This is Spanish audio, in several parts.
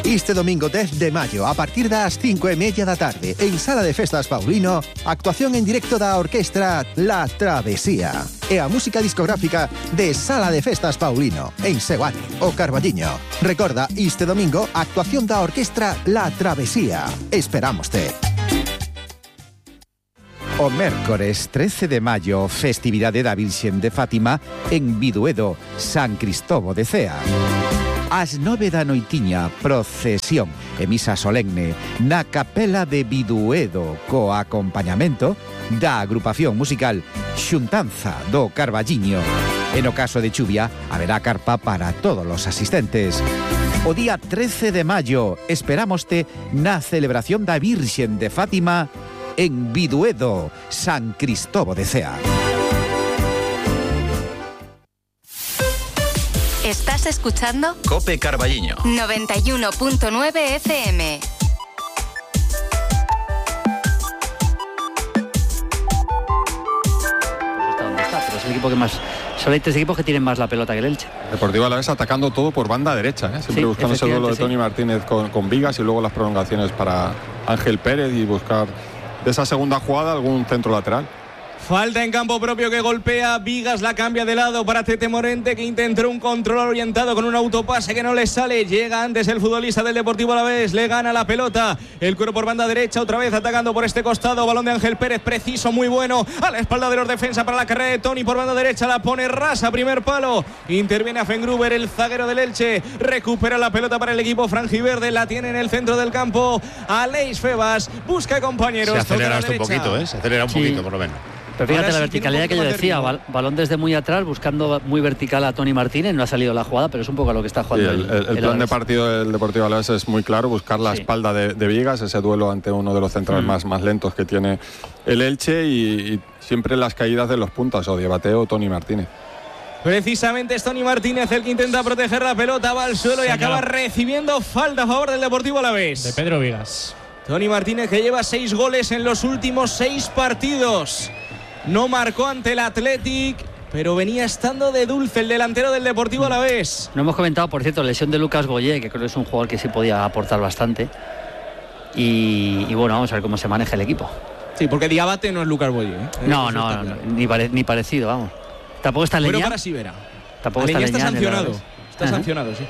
Este domingo 10 de maio, a partir das 5:30 da tarde, en Sala de Festas Paulino, actuación en directo da orquestra La Travesía. E a música discográfica de Sala de Festas Paulino, en Seoane, o Carballiño. Recorda, este domingo, actuación da orquestra La Travesía. Esperámoste. O mércores 13 de maio, festividade da Virxen de Fátima en Biduedo, San Cristobo de Cea. Ás 9 da noitiña, procesión e misa solemne na capela de Biduedo co acompañamento da agrupación musical Xuntanza do Carballiño. E no caso de chuvia, haberá carpa para todos os asistentes. O día 13 de maio, esperámoste na celebración da Virxen de Fátima en Biduedo, San Cristobo de Cea. ¿Estás escuchando? Cope Carballiño 91.9 FM. ¿Dónde está? Pero es el equipo que más... Solo hay 3 equipos que tienen más la pelota que el Elche. Deportivo Alavés atacando todo por banda derecha, siempre sí, buscando ese duelo de Toni Martínez con Vigas y luego las prolongaciones para Ángel Pérez y buscar de esa segunda jugada algún centro lateral. Falta en campo propio que golpea, Vigas la cambia de lado para Tete Morente, que intentó un control orientado con un autopase que no le sale. Llega antes el futbolista del Deportivo Alavés, le gana la pelota, el cuero por banda derecha, otra vez atacando por este costado, balón de Ángel Pérez, preciso, muy bueno, a la espalda de los defensa para la carrera de Toni por banda derecha, la pone rasa, primer palo, interviene Afengruber, el zaguero del Elche, recupera la pelota para el equipo franjiverde, la tiene en el centro del campo, Aleix Febas, busca compañeros. Se acelera esto un poquito, se acelera un poquito por lo menos. Pero fíjate la verticalidad que yo decía, balón desde muy atrás, buscando muy vertical a Toni Martínez, no ha salido la jugada, pero es un poco a lo que está jugando el plan de partido del Deportivo Alavés es muy claro, buscar la espalda de Vigas, ese duelo ante uno de los centrales más lentos que tiene el Elche y siempre las caídas de los puntas, o Diabaté o Toni Martínez. Precisamente es Toni Martínez el que intenta proteger la pelota, va al suelo y acaba recibiendo falta a favor del Deportivo Alavés. De Pedro Vigas. Toni Martínez, que lleva 6 goles en los últimos 6 partidos. No marcó ante el Athletic, pero venía estando de dulce el delantero del Deportivo Alavés. No hemos comentado, por cierto, la lesión de Lucas Boyé, que creo que es un jugador que sí podía aportar bastante. Y bueno, vamos a ver cómo se maneja el equipo. Sí, porque Diabate no es Lucas Boyé. No, ni parecido, vamos. Tampoco está Leñá. Bueno, para Sivera. Tampoco está Leñá. sancionado. Está sancionado, sí.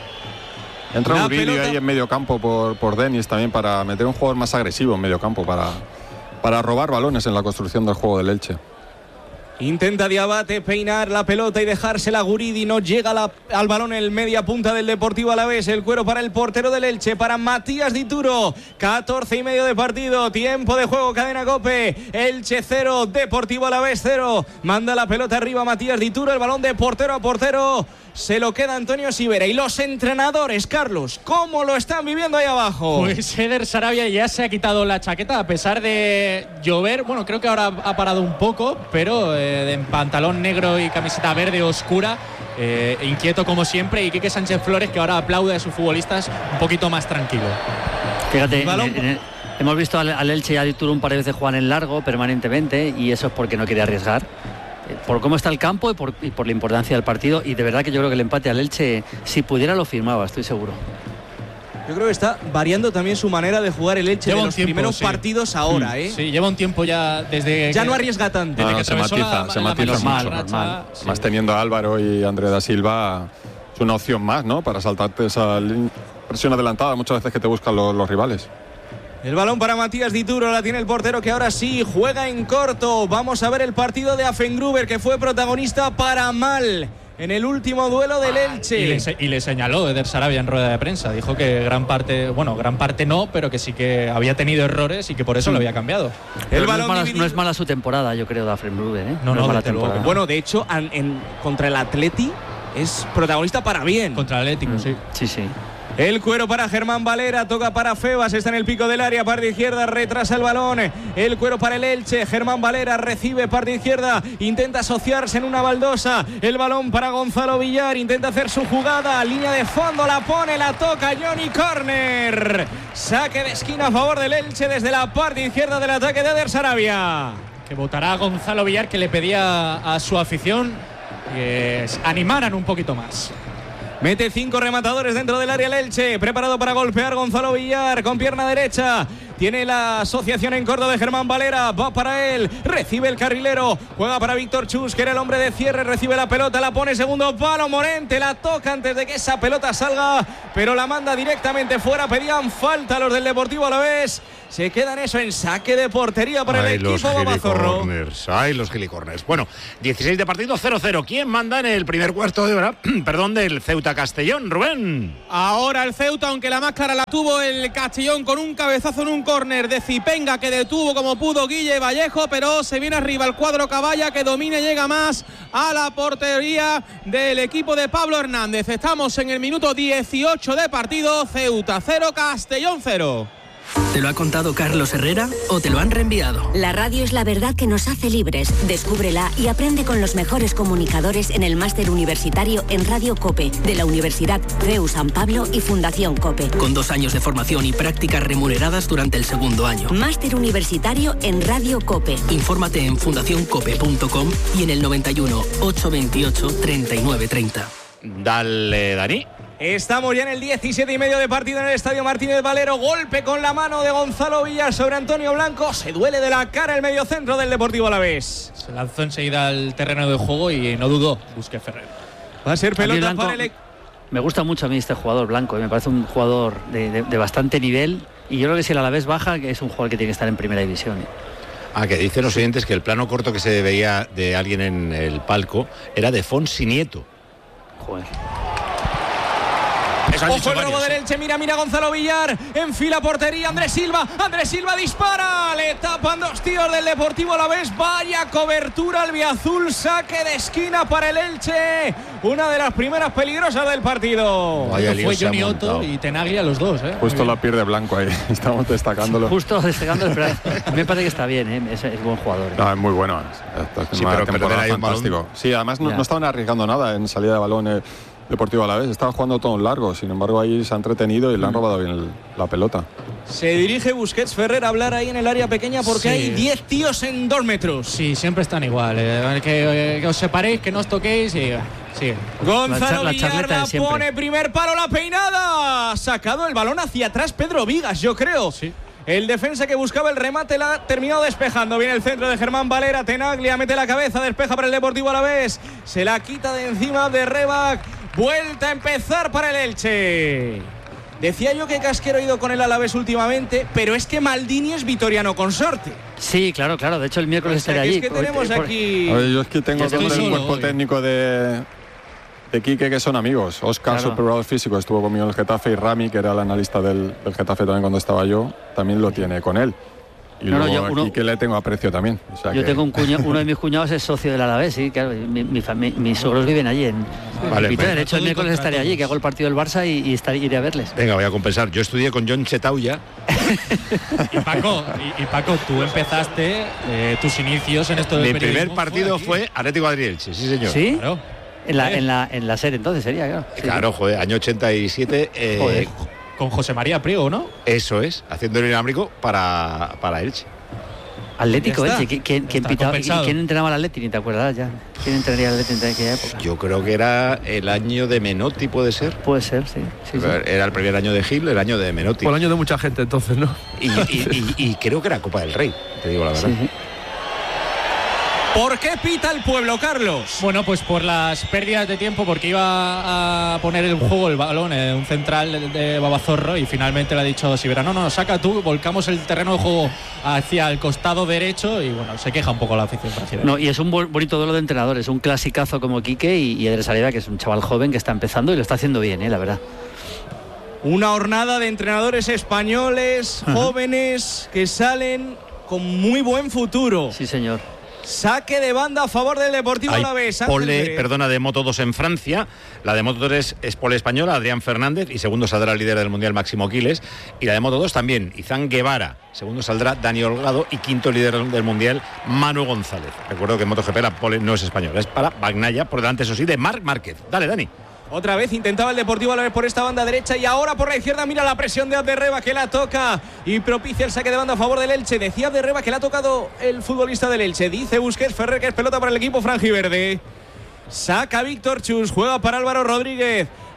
Entra Murillo ahí en medio campo por Denis también para meter un jugador más agresivo en medio campo para robar balones en la construcción del juego del Elche. Intenta Diabate peinar la pelota y dejársela a Guridi. No llega al balón el media punta del Deportivo Alavés. El cuero para el portero del Elche, para Matías Dituro. 14:30 de partido. Tiempo de juego, cadena Cope. Elche 0, Deportivo Alavés 0. Manda la pelota arriba Matías Dituro. El balón de portero a portero se lo queda Antonio Sivera. Y los entrenadores, Carlos, ¿cómo lo están viviendo ahí abajo? Pues Eder Sarabia ya se ha quitado la chaqueta a pesar de llover. Bueno, creo que ahora ha parado un poco, pero en pantalón negro y camiseta verde oscura, inquieto como siempre. Y Quique Sánchez Flores, que ahora aplaude a sus futbolistas un poquito más tranquilo. Fíjate, hemos visto al Elche y a Dituro un par de veces jugar en largo permanentemente, y eso es porque no quiere arriesgar. Por cómo está el campo y por la importancia del partido, y de verdad que yo creo que el empate al Elche, si pudiera, lo firmaba, estoy seguro. Yo creo que está variando también su manera de jugar el Elche de los primeros partidos ahora, Sí, lleva un tiempo ya desde ya no arriesga tanto. No, se matiza mucho. Más teniendo a Álvaro y André da Silva, es una opción más, ¿no? Para saltarte esa presión adelantada muchas veces que te buscan los rivales. El balón para Matías Dituro, la tiene el portero, que ahora sí juega en corto. Vamos a ver el partido de Afengruber, que fue protagonista para mal en el último duelo del Elche. Y le señaló Eder Sarabia en rueda de prensa. Dijo que gran parte no, pero que sí que había tenido errores y que por eso lo había cambiado. El balón no es mala su temporada, yo creo, de Afengruber, No es mala temporada. Bueno, de hecho, contra el Atleti es protagonista para bien. Contra el Atlético, sí. Sí. El cuero para Germán Valera, toca para Febas, está en el pico del área, parte izquierda, retrasa el balón. El cuero para el Elche, Germán Valera recibe parte izquierda, intenta asociarse en una baldosa. El balón para Gonzalo Villar, intenta hacer su jugada, línea de fondo, la pone, la toca Johnny Corner. Saque de esquina a favor del Elche desde la parte izquierda del ataque de Eder Sarabia. Que votará a Gonzalo Villar, que le pedía a su afición que animaran un poquito más. Mete 5 rematadores dentro del área el Elche. Preparado para golpear Gonzalo Villar con pierna derecha. Tiene la asociación en corto de Germán Valera. Va para él. Recibe el carrilero. Juega para Víctor Chus, que era el hombre de cierre. Recibe la pelota. La pone segundo palo. Morente la toca antes de que esa pelota salga, pero la manda directamente fuera. Pedían falta los del Deportivo Alavés. Se quedan eso en saque de portería para el equipo Babazorro. Ay, los gilicorners. Bueno, 16 de partido, 0-0. ¿Quién manda en el primer cuarto de hora? Perdón, del Ceuta Castellón, Rubén? Ahora el Ceuta, aunque la más clara la tuvo el Castellón con un cabezazo en un córner de Zipenga que detuvo como pudo Guille Vallejo, pero se viene arriba el cuadro Caballa que domina y llega más a la portería del equipo de Pablo Hernández. Estamos en el minuto 18 de partido. Ceuta 0, Castellón 0. ¿Te lo ha contado Carlos Herrera o te lo han reenviado? La radio es la verdad que nos hace libres. Descúbrela y aprende con los mejores comunicadores en el máster universitario en Radio COPE de la Universidad CEU San Pablo y Fundación COPE. Con 2 años de formación y prácticas remuneradas durante el segundo año. Máster universitario en Radio COPE. Infórmate en fundacioncope.com y en el 91 828 3930. Dale, Dani. Estamos ya en el 17,5 de partido en el Estadio Martínez Valero. Golpe con la mano de Gonzalo Villar sobre Antonio Blanco. Se duele de la cara el mediocentro del Deportivo Alavés. Se lanzó enseguida al terreno de juego y no dudó Busquets Ferrer. Va a ser pelota Blanco, para el... Me gusta mucho a mí este jugador Blanco. Me parece un jugador de bastante nivel. Y yo creo que si el Alavés baja, que es un jugador que tiene que estar en primera división. Que dicen los oyentes que el plano corto que se veía de alguien en el palco era de Fonsi Nieto. Joder. Ojo el robo del Elche, mira Gonzalo Villar, enfila portería, Andrés Silva dispara, le tapan 2 tíos del Deportivo Alavés, vaya cobertura albiazul, saque de esquina para el Elche, una de las primeras peligrosas del partido. Vaya, fue Johnny Otto y Tenaglia los dos. Justo la pierde Blanco ahí, estamos destacándolo. Justo destacándolo, pero a mí me parece que está bien, es buen jugador. No, es muy bueno, sí, pero temporada fantástico. Sí, además no estaban arriesgando nada en salida de balón. Deportivo Alavés estaba jugando todo en largo, sin embargo ahí se ha entretenido y le han robado bien la pelota. Se dirige Busquets Ferrer a hablar ahí en el área pequeña porque hay 10 tíos en 2 metros. Sí, siempre están igual, que os separéis, que no os toquéis y... Sí. Gonzalo Villar la pone, primer palo, la peinada, ha sacado el balón hacia atrás Pedro Vigas, yo creo. Sí. El defensa que buscaba el remate la ha terminado despejando. Viene el centro de Germán Valera. Tenaglia mete la cabeza, despeja para el Deportivo Alavés. Se la quita de encima de Rebac. Vuelta a empezar para el Elche. Decía yo que Casquero ha ido con el Alavés últimamente, pero es que Maldini es vitoriano consorte. Sí, claro. De hecho, el miércoles estaré allí. Es que tenemos aquí... A ver, yo es que tengo todo el cuerpo técnico de Quique, que son amigos. Óscar, superador físico, estuvo conmigo en el Getafe, y Rami, que era el analista del Getafe también cuando estaba yo, también lo tiene con él. Y luego a Quique le tengo aprecio también. O sea yo tengo uno de mis cuñados es socio del Alavés, sí, claro. Mis suegros viven allí en Vitoria. De hecho, el miércoles estaré allí, que hago el partido del Barça y iré a verles. Venga, voy a compensar. Yo estudié con John Chetauya. y Paco, tú empezaste tus inicios en esto del periodismo. Mi primer partido fue Atlético Madrid-Elche, sí señor. ¿Sí? Claro. En la serie entonces sería, claro. Sí. Claro, joder, año 87. Joder. Con José María Priego, ¿no? Eso es, haciendo el inalámbrico para Elche. Atlético, Elche. ¿Quién entrenaba al Atleti? Ni te acuerdas ya. ¿Quién entrenaría al Atleti en aquella época? Yo creo que era el año de Menotti, ¿puede ser? Puede ser, sí. Era el primer año de Gil, el año de Menotti. Fue el año de mucha gente entonces, ¿no? Y creo que era Copa del Rey, te digo la verdad. Sí. ¿Por qué pita el pueblo, Carlos? Bueno, pues por las pérdidas de tiempo, porque iba a poner en juego el balón en un central de Babazorro y finalmente le ha dicho Sivera, no, saca tú, volcamos el terreno de juego hacia el costado derecho y bueno, se queja un poco la afición brasileña. No, y es un bonito duelo de entrenadores, un clasicazo como Quique y Eder Salida, que es un chaval joven que está empezando y lo está haciendo bien, la verdad. Una hornada de entrenadores españoles, jóvenes, que salen con muy buen futuro. Sí, señor. Saque de banda a favor del Deportivo Alavés. Pole, de Moto 2 en Francia. La de Moto 3 es pole española, Adrián Fernández, y segundo saldrá el líder del Mundial, Máximo Quiles. Y la de Moto 2 también, Izán Guevara. Segundo saldrá Dani Holgado y quinto líder del Mundial, Manu González. Recuerdo que en MotoGP la pole no es española, es para Bagnaia, por delante, eso sí, de Marc Márquez. Dale, Dani. Otra vez intentaba el Deportivo Alavés por esta banda derecha y ahora por la izquierda. Mira la presión de Abderreba, que la toca y propicia el saque de banda a favor del Elche. Decía Abderreba que la ha tocado el futbolista del Elche. Dice Busquets Ferrer que es pelota para el equipo franjiverde. Saca Víctor Chus, juega para Álvaro Rodríguez.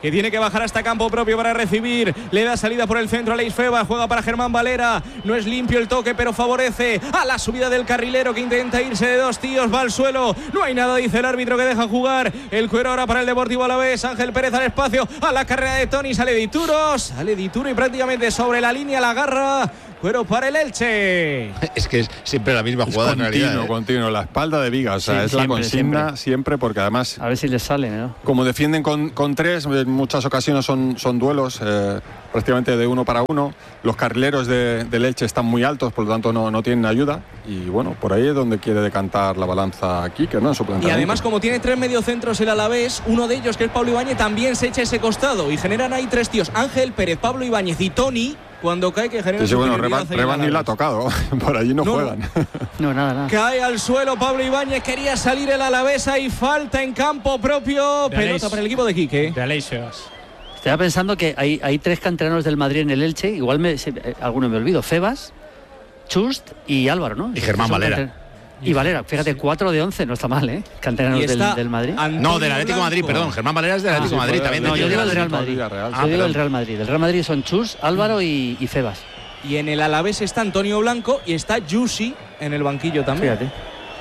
que tiene que bajar hasta campo propio para recibir. Le da salida por el centro a Aleix Febas, juega para Germán Valera. No es limpio el toque, pero favorece a la subida del carrilero que intenta irse de dos tíos, va al suelo. No hay nada, dice el árbitro, que deja jugar. El cuero ahora para el Deportivo Alavés. Ángel Pérez al espacio, a la carrera de Toni, sale Dituro y prácticamente sobre la línea la agarra. Cuero para el Elche. Es que es siempre la misma jugada, en realidad. Continuo, la espalda de Vigas, o sea, es siempre, la consigna siempre, porque además... A ver si les sale, ¿no? Como defienden con tres, en muchas ocasiones son duelos prácticamente de uno para uno. Los carrileros del Elche están muy altos, por lo tanto no tienen ayuda. Y bueno, por ahí es donde quiere decantar la balanza aquí, que no en su planteamiento. Y además, como tiene tres mediocentros el Alavés, uno de ellos, que es Pablo Ibáñez, también se echa ese costado. Y generan ahí tres tíos, Ángel Pérez, Pablo Ibáñez y Toni. Cuando cae, que genera Reban ni la ha tocado, por allí no juegan. No, nada. Cae al suelo Pablo Ibáñez, quería salir el Alavés y falta en campo propio. Pelota para el equipo de Quique. De Aleix Febas. Estaba pensando que hay tres canteranos del Madrid en el Elche, igual alguno me olvido, Febas, Chust y Álvaro, ¿no? Y Germán Valera. Y Valera, fíjate, 4 de 11, no está mal, ¿eh? Canteranos del Madrid. No, del Atlético de Madrid, perdón. Germán Valera es del Atlético de Madrid también. No, yo digo del Real Madrid. Yo digo del Real Madrid. Del Real Madrid son Chus, Álvaro y Febas. Y en el Alavés está Antonio Blanco y está Yusi en el banquillo también. Fíjate.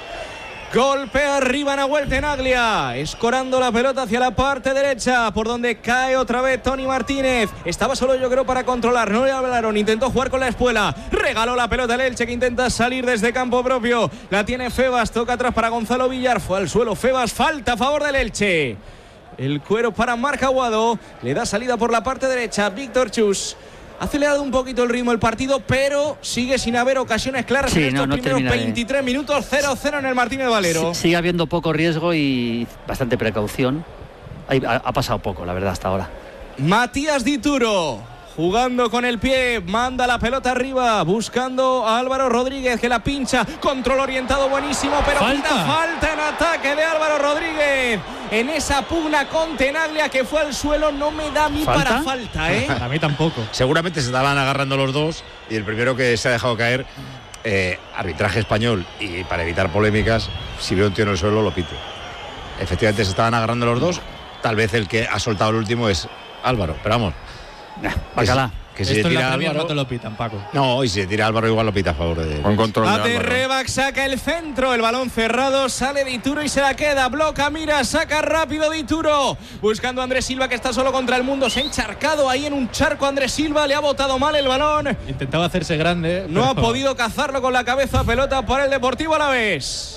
Golpea arriba Nahuel Tenaglia, escorando la pelota hacia la parte derecha, por donde cae otra vez Toni Martínez. Estaba solo, yo creo, para controlar, no le hablaron, intentó jugar con la espuela, regaló la pelota al Elche, que intenta salir desde campo propio. La tiene Febas, toca atrás para Gonzalo Villar, fue al suelo Febas, falta a favor del Elche. El cuero para Marc Aguado, le da salida por la parte derecha Víctor Chus. Ha acelerado un poquito el ritmo del partido, pero sigue sin haber ocasiones claras en estos primeros 23 minutos. 0-0 en el Martínez Valero. Sigue habiendo poco riesgo y bastante precaución. Ha pasado poco, la verdad, hasta ahora. Matías Dituro, jugando con el pie, manda la pelota arriba, buscando a Álvaro Rodríguez, que la pincha, control orientado buenísimo, pero falta en ataque de Álvaro Rodríguez. En esa pugna con Tenaglia, que fue al suelo, no me da a mí para falta, ¿eh? A mí tampoco. Seguramente se estaban agarrando los dos y el primero que se ha dejado caer, arbitraje español, y para evitar polémicas, si veo un tío en el suelo lo pito. Efectivamente se estaban agarrando los dos, tal vez el que ha soltado el último es Álvaro, pero vamos. Bacalá. Que si esto le tira en la Premier Álvaro, no te lo pitan, Paco. No, y si se tira Álvaro igual lo pita a favor de... Con control de Álvaro. Rebac saca el centro, el balón cerrado, sale Dituro y se la queda, bloca, mira, saca rápido Dituro, buscando a Andrés Silva, que está solo contra el mundo, se ha encharcado ahí en un charco. Andrés Silva le ha botado mal el balón, intentaba hacerse grande, no ha podido cazarlo con la cabeza. Pelota para el Deportivo Alavés.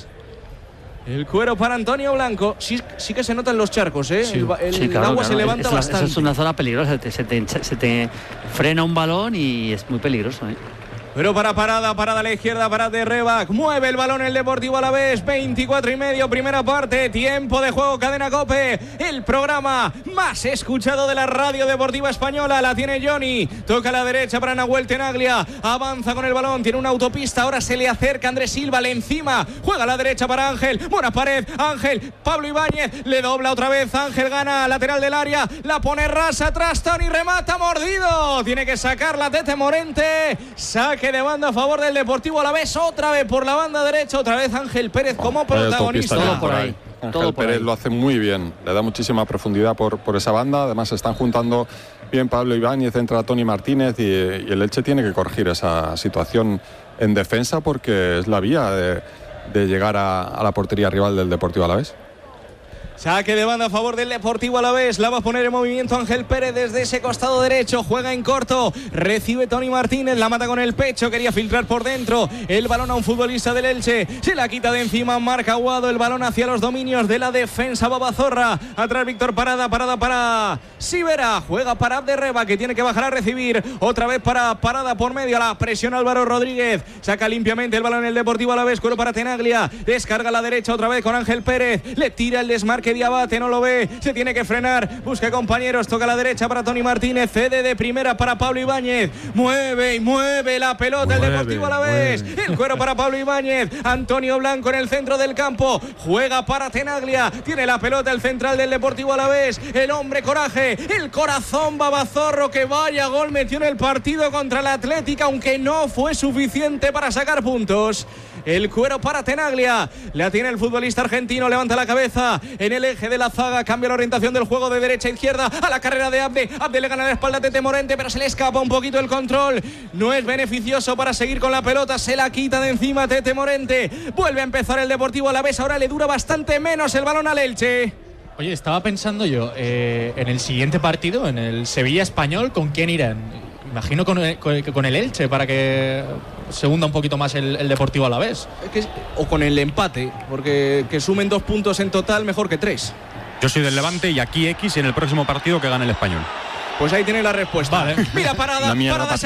El cuero para Antonio Blanco. Sí que se notan los charcos, ¿eh? Sí. El agua se levanta bastante. Es una zona peligrosa, se te frena un balón y es muy peligroso, ¿eh? Pero parada a la izquierda, para de Rebac. Mueve el balón el Deportivo Alavés. 24:30, primera parte. Tiempo de juego, Cadena COPE. El programa más escuchado de la radio deportiva española. La tiene Johnny. Toca a la derecha para Nahuel Tenaglia. Avanza con el balón. Tiene una autopista. Ahora se le acerca Andrés Silva. Le encima. Juega a la derecha para Ángel. Buena pared. Ángel. Pablo Ibáñez. Le dobla otra vez. Ángel gana lateral del área. La pone rasa atrás. Toni remata mordido. Tiene que sacarla Tete Morente. Saque de banda a favor del Deportivo Alavés, otra vez por la banda derecha, otra vez Ángel Pérez como protagonista. Todo por ahí. Ángel Pérez lo hace muy bien, le da muchísima profundidad por esa banda. Además se están juntando bien Pablo Ibáñez, entra Toni Martínez y el Elche tiene que corregir esa situación en defensa, porque es la vía de llegar a la portería rival del Deportivo Alavés. Saque de banda a favor del Deportivo Alavés. La va a poner en movimiento Ángel Pérez desde ese costado derecho. Juega en corto. Recibe Toni Martínez. La mata con el pecho. Quería filtrar por dentro. El balón a un futbolista del Elche. Se la quita de encima Marc Aguado. El balón hacia los dominios de la defensa Babazorra. Atrás Víctor Parada para Sivera. Juega para Abderreba, que tiene que bajar a recibir. Otra vez para Parada por medio. La presión Álvaro Rodríguez. Saca limpiamente el balón el Deportivo Alavés. Cuero para Tenaglia. Descarga a la derecha otra vez con Ángel Pérez. Le tira el desmarque. Que Diabate no lo ve, se tiene que frenar, busca compañeros, toca a la derecha para Toni Martínez, cede de primera para Pablo Ibáñez, mueve la pelota el Deportivo Alavés, el cuero para Pablo Ibáñez, Antonio Blanco en el centro del campo, juega para Tenaglia, tiene la pelota el central del Deportivo Alavés, el hombre coraje, el corazón Babazorro, que vaya gol metió en el partido contra el Atlético, aunque no fue suficiente para sacar puntos. el cuero para Tenaglia. La tiene el futbolista argentino, levanta la cabeza en el eje de la zaga, cambia la orientación del juego de derecha a izquierda, a la carrera de Abde. Abde le gana la espalda a Tete Morente, pero se le escapa un poquito el control. No es beneficioso para seguir con la pelota, se la quita de encima Tete Morente. Vuelve a empezar el Deportivo Alavés, ahora le dura bastante menos el balón al Elche. Oye, estaba pensando yo, en el siguiente partido, en el Sevilla-Español, ¿con quién irán? Imagino con el Elche, para que se hunda un poquito más el Deportivo Alavés. O con el empate, porque que sumen 2 puntos en total, mejor que 3. Yo soy del Levante y aquí X, y en el próximo partido que gane el Español. Pues ahí tiene la respuesta. Vale. Mira, parada